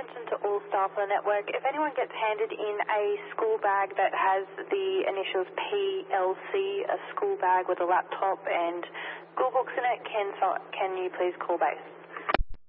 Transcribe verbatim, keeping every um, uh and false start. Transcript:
attention to all staff on the network. If anyone gets handed in a school bag that has the initials P L C, a school bag with a laptop and school books in it, can, so, can you please call base?